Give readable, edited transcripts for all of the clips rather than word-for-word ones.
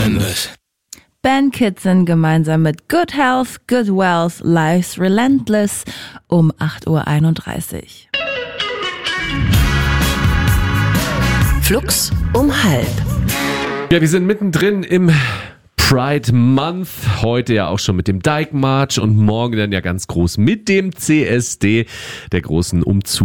Tremendous. Ben Kitson gemeinsam mit Good Health, Good Wealth, Life's Relentless um 8.31 Uhr. Flux um 12:30. Ja, wir sind mittendrin im Pride Month, heute ja auch schon mit dem Dyke March und morgen dann ja ganz groß mit dem CSD, der großen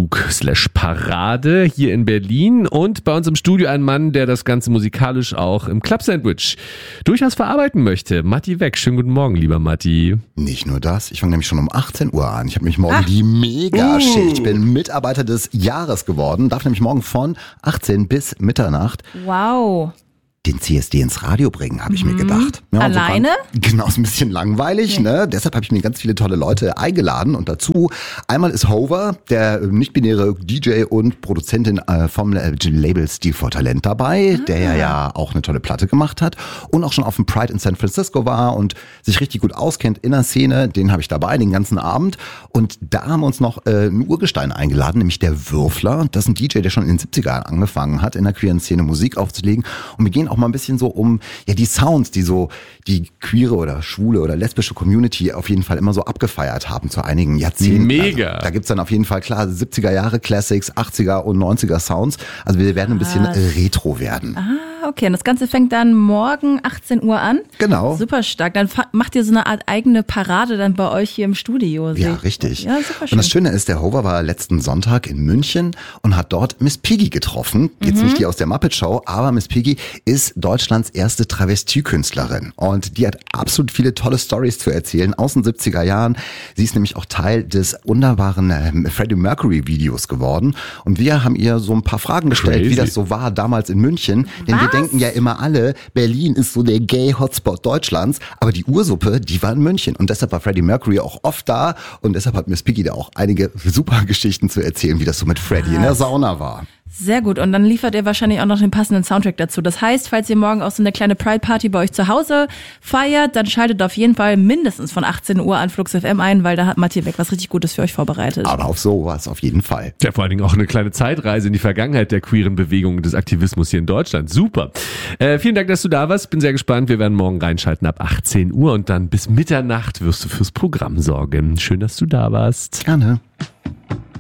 Umzug/Parade hier in Berlin. Und bei uns im Studio ein Mann, der das Ganze musikalisch auch im Club Sandwich durchaus verarbeiten möchte. Matti Weck, schönen guten Morgen, lieber Matti. Nicht nur das, ich fange nämlich schon um 18 Uhr an. Ich habe nämlich morgen die Mega-Schicht. Ich bin Mitarbeiter des Jahres geworden, darf nämlich morgen von 18 bis Mitternacht Wow. den CSD ins Radio bringen, habe ich mir gedacht. Ja, Alleine? Genau, ist ein bisschen langweilig, ne? Deshalb habe ich mir ganz viele tolle Leute eingeladen und dazu einmal ist Hover, der nicht-binäre DJ und Produzentin vom Label Stil for Talent dabei, der ja auch eine tolle Platte gemacht hat und auch schon auf dem Pride in San Francisco war und sich richtig gut auskennt in der Szene. Den habe ich dabei den ganzen Abend und da haben wir uns noch ein Urgestein eingeladen, nämlich der Würfler. Das ist ein DJ, der schon in den 70ern angefangen hat, in der queeren Szene Musik aufzulegen und wir gehen auch mal ein bisschen so um die Sounds, die so die queere oder schwule oder lesbische Community auf jeden Fall immer so abgefeiert haben zu einigen Jahrzehnten. Mega. Also, da gibt's dann auf jeden Fall klar 70er Jahre Classics, 80er und 90er Sounds. Also wir werden ein bisschen retro werden. Okay, und das Ganze fängt dann morgen 18 Uhr an. Genau. Super stark. Dann macht ihr so eine Art eigene Parade dann bei euch hier im Studio. Ja, richtig. Ja, super schön. Und das Schöne ist, der Hover war letzten Sonntag in München und hat dort Miss Piggy getroffen. Jetzt nicht die aus der Muppet Show, aber Miss Piggy ist Deutschlands erste Travestiekünstlerin. Und die hat absolut viele tolle Stories zu erzählen aus den 70er Jahren. Sie ist nämlich auch Teil des wunderbaren Freddie Mercury Videos geworden. Und wir haben ihr so ein paar Fragen gestellt, wie das so war damals in München. Denn wir denken ja immer alle, Berlin ist so der Gay-Hotspot Deutschlands. Aber die Ursuppe, die war in München. Und deshalb war Freddie Mercury auch oft da. Und deshalb hat Miss Piggy da auch einige super Geschichten zu erzählen, wie das so mit Freddie in der Sauna war. Sehr gut. Und dann liefert ihr wahrscheinlich auch noch den passenden Soundtrack dazu. Das heißt, falls ihr morgen auch so eine kleine Pride-Party bei euch zu Hause feiert, dann schaltet auf jeden Fall mindestens von 18 Uhr an Flux FM ein, weil da hat Matti Weck was richtig Gutes für euch vorbereitet. Aber auf sowas auf jeden Fall. Ja, vor allen Dingen auch eine kleine Zeitreise in die Vergangenheit der queeren Bewegung und des Aktivismus hier in Deutschland. Super. Vielen Dank, dass du da warst. Bin sehr gespannt. Wir werden morgen reinschalten ab 18 Uhr und dann bis Mitternacht wirst du fürs Programm sorgen. Schön, dass du da warst. Gerne.